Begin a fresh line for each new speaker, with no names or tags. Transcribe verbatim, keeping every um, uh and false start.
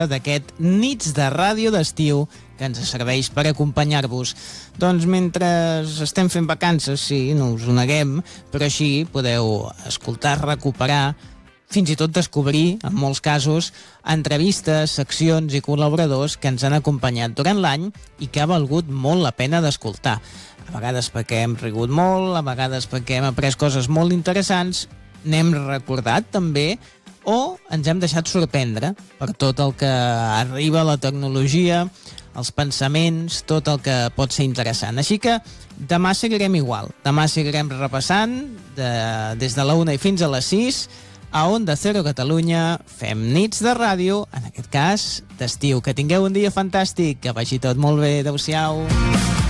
d'aquest Nits de Ràdio d'estiu que ens serveix per acompanyar-vos. Doncs mentre estem fent vacances, sí, no us ho neguem, però així podeu escoltar, recuperar, fins i tot descobrir, en molts casos, entrevistes, seccions i col·laboradors que ens han acompanyat durant l'any i que ha valgut molt la pena d'escoltar. A vegades perquè hem rigut molt, a vegades perquè hem après coses molt interessants, n'hem recordat també, o ens hem deixat sorprendre per tot el que arriba a la tecnologia, els pensaments, tot el que pot ser interessant. Així que demà seguirem igual. Demà seguirem repassant de, des de la una i fins a les sis a Onda Cero Catalunya. Fem nits de ràdio, en aquest cas d'estiu. Que tingueu un dia fantàstic, que vagi tot molt bé. Adéu-siau.